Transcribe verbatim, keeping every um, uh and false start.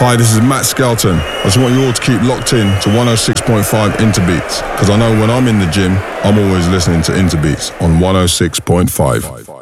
Hi, this is Matt Skelton. I just want you all to keep locked in to one oh six point five Interbeats, because I know when I'm in the gym, I'm always listening to Interbeats on one oh six point five.